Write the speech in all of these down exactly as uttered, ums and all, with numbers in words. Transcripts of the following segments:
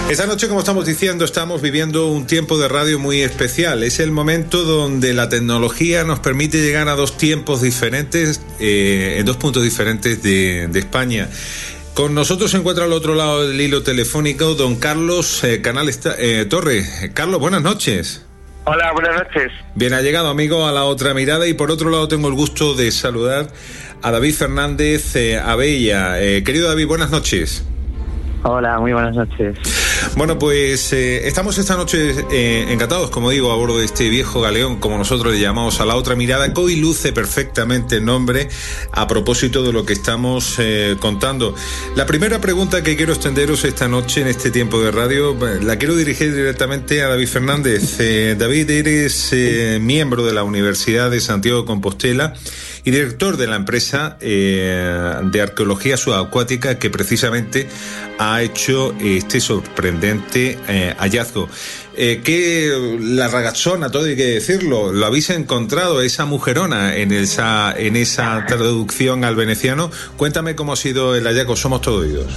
Esta noche, como estamos diciendo, estamos viviendo un tiempo de radio muy especial. Es el momento donde la tecnología nos permite llegar a dos tiempos diferentes, eh, en dos puntos diferentes de, de España. Con nosotros se encuentra al otro lado del hilo telefónico don Carlos eh, Canales eh, Torre. Carlos, buenas noches. Hola, buenas noches. Bien, ha llegado, amigo, a La Otra Mirada, y por otro lado tengo el gusto de saludar a David Fernández eh, Abella. Eh, querido David, buenas noches. Hola, muy buenas noches. Bueno, pues eh, estamos esta noche eh, encantados, como digo, a bordo de este viejo galeón, como nosotros le llamamos, A la Otra Mirada, que hoy luce perfectamente el nombre a propósito de lo que estamos eh, contando. La primera pregunta que quiero extenderos esta noche en este tiempo de radio, la quiero dirigir directamente a David Fernández. Eh, David, eres eh, miembro de la Universidad de Santiago de Compostela y director de la empresa eh, de arqueología subacuática que precisamente ha hecho este sorprendente eh, hallazgo. Eh, que la ragazzona, todo hay que decirlo, lo habéis encontrado, esa mujerona, en esa, en esa traducción al veneciano. Cuéntame cómo ha sido el hallazgo, somos todo oídos.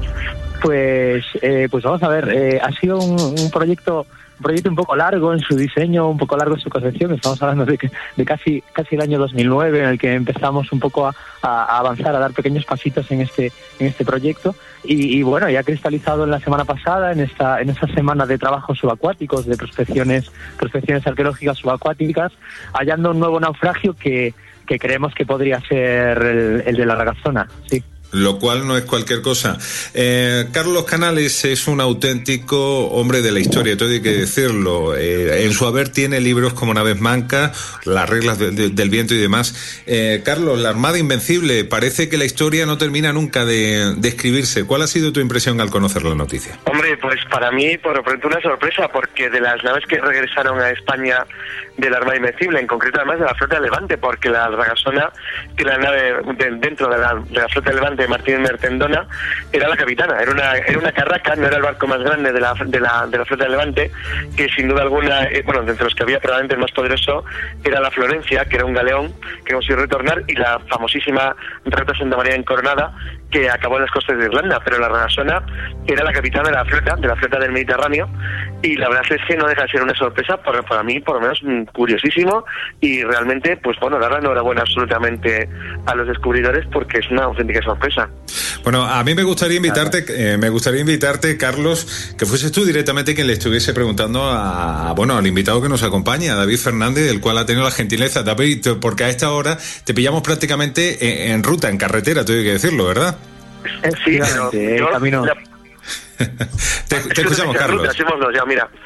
Pues, eh, pues vamos a ver, eh, ha sido un, un proyecto... Un proyecto un poco largo en su diseño, un poco largo en su concepción. Estamos hablando de, que, de casi casi el año dos mil nueve, en el que empezamos un poco a, a avanzar, a dar pequeños pasitos en este en este proyecto. Y, y bueno, ya ha cristalizado en la semana pasada, en esta en esta semana de trabajos subacuáticos, de prospecciones prospecciones arqueológicas subacuáticas, hallando un nuevo naufragio que, que creemos que podría ser el, el de la Ragazzona, sí. Lo cual no es cualquier cosa. Eh, Carlos Canales es un auténtico hombre de la historia, todo hay que decirlo. Eh, en su haber tiene libros como Naves Mancas, Las reglas de, de, del viento y demás. Eh, Carlos, la Armada Invencible, parece que la historia no termina nunca de, de escribirse. ¿Cuál ha sido tu impresión al conocer la noticia? Hombre, pues para mí, por pronto, una sorpresa, porque de las naves que regresaron a España de la Armada Invencible, en concreto además de la Flota de Levante, porque la Ragazzona, que era la nave de, dentro de la, de la Flota de Levante, Martínez Mertendona, era la capitana, era una era una carraca, no era el barco más grande de la de la, de la Flota de Levante, que sin duda alguna, eh, bueno, de entre los que había probablemente el más poderoso era la Florencia, que era un galeón que consiguió retornar, y la famosísima Rata Santa María Encoronada, que acabó en las costas de Irlanda. Pero la Ragazzona era la capitana de la flota, de la flota del Mediterráneo, y la verdad es que no deja de ser una sorpresa para, para mí, por lo menos curiosísimo, y realmente, pues bueno, dar la enhorabuena absolutamente a los descubridores, porque es una auténtica sorpresa. Bueno, a mí me gustaría invitarte, eh, me gustaría invitarte, Carlos, que fueses tú directamente quien le estuviese preguntando a, bueno, al invitado que nos acompaña, a David Fernández, del cual ha tenido la gentileza. David, porque a esta hora te pillamos prácticamente en, en ruta, en carretera, tengo que decirlo, ¿verdad? Sí, pero yo, camino. La... te, te escuchamos, Carlos. Ruta, hacemos dos, ya, mira.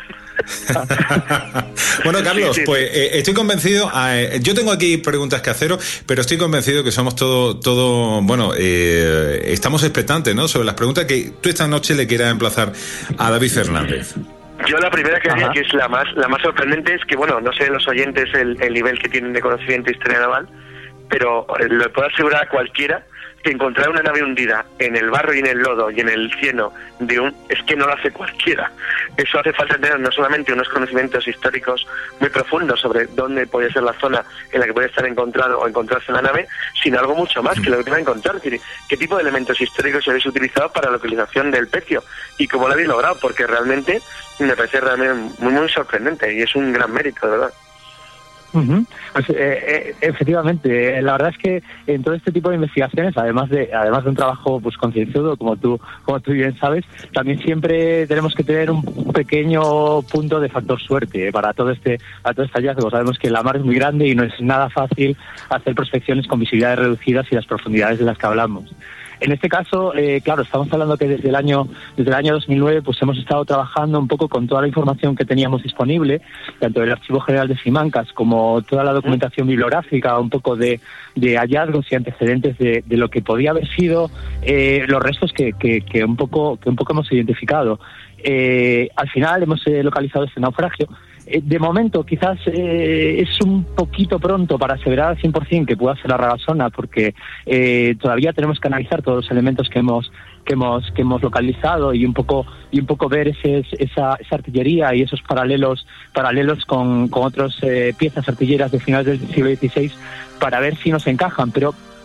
Bueno, Carlos, sí, sí, pues eh, estoy convencido, eh, yo tengo aquí preguntas que haceros, pero estoy convencido que somos todo, todo bueno, eh, estamos expectantes, ¿no?, sobre las preguntas que tú esta noche le quieras emplazar a David Fernández. Yo la primera que haría, que es la más la más sorprendente, es que, bueno, no sé los oyentes el, el nivel que tienen de conocimiento de historia naval, pero lo puedo asegurar a cualquiera que encontrar una nave hundida en el barro y en el lodo y en el cieno de un es que no lo hace cualquiera. Eso hace falta tener no solamente unos conocimientos históricos muy profundos sobre dónde puede ser la zona en la que puede estar encontrado o encontrarse la nave, sino algo mucho más que lo que te va a encontrar. ¿Qué, qué tipo de elementos históricos habéis utilizado para la localización del pecio y cómo lo habéis logrado? Porque realmente me parece realmente muy, muy sorprendente y es un gran mérito, de verdad. Uh-huh. Pues, eh, eh, efectivamente, la verdad es que en todo este tipo de investigaciones, además de además de un trabajo pues concienzudo, como tú como tú bien sabes, también siempre tenemos que tener un pequeño punto de factor suerte eh, para todo este para todo este hallazgo. Sabemos que la mar es muy grande y no es nada fácil hacer prospecciones con visibilidades reducidas y las profundidades de las que hablamos. En este caso, eh, claro, estamos hablando que desde el año desde el año dos mil nueve pues hemos estado trabajando un poco con toda la información que teníamos disponible, tanto del Archivo General de Simancas como toda la documentación bibliográfica, un poco de, de hallazgos y antecedentes de, de lo que podía haber sido eh, los restos que, que, que un poco que un poco hemos identificado. Eh, al final hemos eh, localizado este naufragio. De momento, quizás eh, es un poquito pronto para aseverar al cien por ciento que pueda ser la Ragazzona, porque eh, todavía tenemos que analizar todos los elementos que hemos que hemos que hemos localizado y un poco y un poco ver ese, esa, esa artillería y esos paralelos paralelos con, con otras eh, piezas artilleras de finales del siglo dieciséis para ver si nos encajan. Pero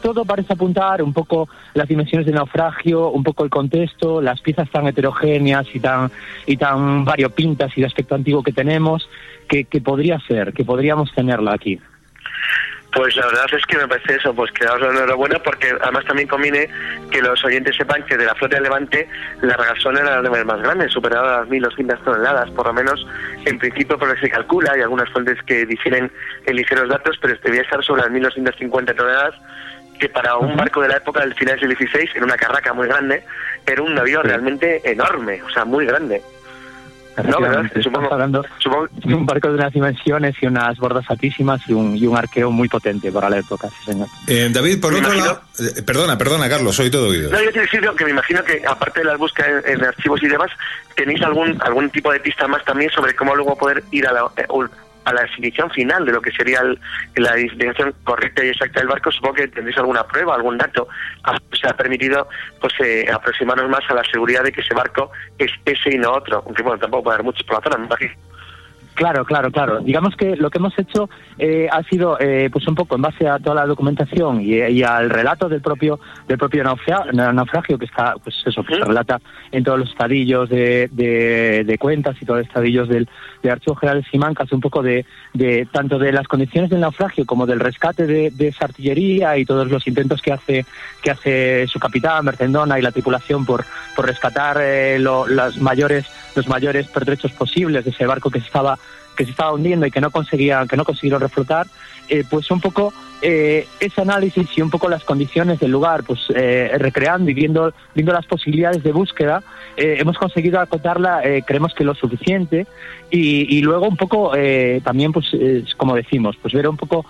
todo parece apuntar un poco las dimensiones del naufragio, un poco el contexto, las piezas tan heterogéneas y tan y tan variopintas y de aspecto antiguo que tenemos, que, que podría ser, que podríamos tenerla aquí. Pues la verdad es que me parece eso, pues que daos la enhorabuena, porque además también conviene que los oyentes sepan que de la flota de Levante la Ragasona era la de más grande, superaba las mil doscientas toneladas, por lo menos en principio por lo que se calcula. Hay algunas fuentes que difieren en ligeros datos, pero debía estar sobre las mil doscientas cincuenta toneladas, que para un barco de la época del final del dieciséis, en una carraca muy grande, era un navío sí. realmente enorme, o sea, muy grande. No, ¿verdad? Supongo, hablando supongo... de un barco de unas dimensiones y unas bordas altísimas y un, y un arqueo muy potente para la época, sí, señor. Eh, David, por me otro imagino... lado... Eh, perdona, perdona, Carlos, soy todo oído. No, yo te decía que me imagino que, aparte de las búsquedas en, en archivos y demás, tenéis algún algún tipo de pista más también sobre cómo luego poder ir a la... Eh, a la definición final de lo que sería el, la definición correcta y exacta del barco. Supongo que tendréis alguna prueba, algún dato que se ha permitido pues eh, aproximarnos más a la seguridad de que ese barco es ese y no otro, aunque bueno, tampoco puede haber muchos por la zona, me imagino. Claro, claro, claro. Digamos que lo que hemos hecho eh, ha sido, eh, pues un poco en base a toda la documentación y, y al relato del propio del propio naufragio, naufragio que está, pues eso, que se relata en todos los estadillos de, de, de cuentas y todos los estadillos del, del Archivo General de Simancas, un poco de, de tanto de las condiciones del naufragio como del rescate de, de esa artillería y todos los intentos que hace que hace su capitán Mercendona y la tripulación por por rescatar eh, lo, las mayores los mayores pertrechos posibles de ese barco que se estaba que se estaba hundiendo y que no conseguía que no consiguieron reflotar, eh, pues un poco eh, ese análisis y un poco las condiciones del lugar, pues eh, recreando y viendo viendo las posibilidades de búsqueda, eh, hemos conseguido acotarla, eh, creemos que lo suficiente, y, y luego un poco eh, también, pues eh, como decimos, pues ver un poco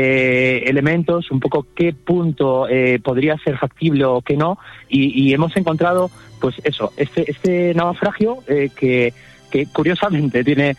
eh, elementos, un poco qué punto eh, podría ser factible o qué no, y, y hemos encontrado, pues eso, este este naufragio eh, que que curiosamente tiene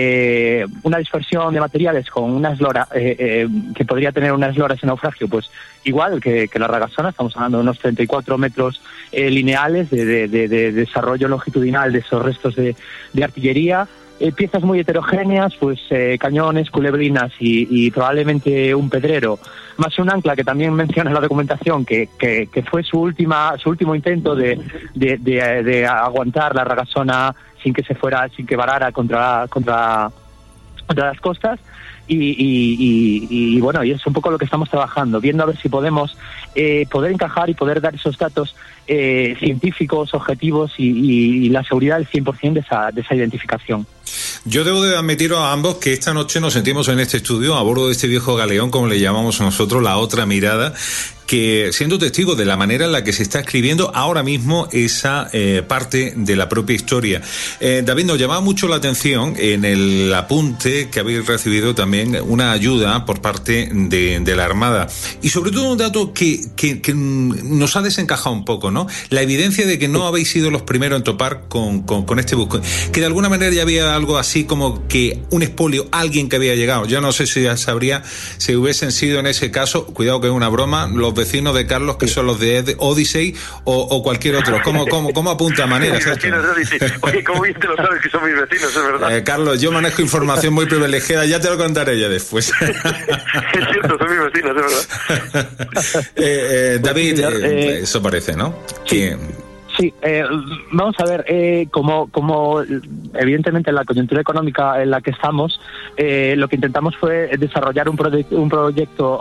eh, una dispersión de materiales con una eslora, eh, eh, que podría tener una eslora ese naufragio, pues igual que, que la Ragasona. Estamos hablando de unos treinta y cuatro metros eh, lineales de, de, de, de desarrollo longitudinal de esos restos de, de artillería, eh, piezas muy heterogéneas, pues eh, cañones, culebrinas y, y probablemente un pedrero, más un ancla que también menciona en la documentación que, que, que fue su última su último intento de, de, de, de aguantar la Ragasona sin que se fuera, sin que varara contra contra contra las costas. Y, y, y, y bueno, y es un poco lo que estamos trabajando, viendo a ver si podemos eh, poder encajar y poder dar esos datos eh, científicos, objetivos y, y, y la seguridad del cien por ciento de esa, de esa identificación. Yo debo de admitiros a ambos que esta noche nos sentimos en este estudio a bordo de este viejo galeón, como le llamamos nosotros, La Otra Mirada, que siendo testigo de la manera en la que se está escribiendo ahora mismo esa eh, parte de la propia historia. Eh, David, nos llamaba mucho la atención en el apunte que habéis recibido también una ayuda por parte de, de la Armada, y sobre todo un dato que, que, que nos ha desencajado un poco, ¿no? La evidencia de que no habéis sido los primeros en topar con, con, con este buque, que de alguna manera ya había algo así como que un expolio, alguien que había llegado. Yo no sé si ya sabría si hubiesen sido en ese caso, cuidado que es una broma, los vecinos de Carlos, que son los de Odyssey o, o cualquier otro. ¿Cómo, cómo, cómo apunta maneras esto? Vecinos de Odyssey. Oye, ¿cómo bien te lo sabes que son mis vecinos? Es verdad. Eh, Carlos, yo manejo información muy privilegiada, ya te lo contaré ya después. Es cierto, son mis vecinos, es verdad. eh, eh, David, eh, eso parece, ¿no? Sí. Que, Sí, eh, vamos a ver, eh, como, como evidentemente en la coyuntura económica en la que estamos, eh, lo que intentamos fue desarrollar un, proye- un proyecto